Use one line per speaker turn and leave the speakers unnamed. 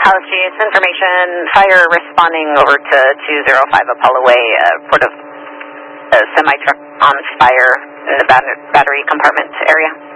House Chiefs, information, fire responding over to 205 Apollo Way, report of a semi-truck on fire in the battery compartment area.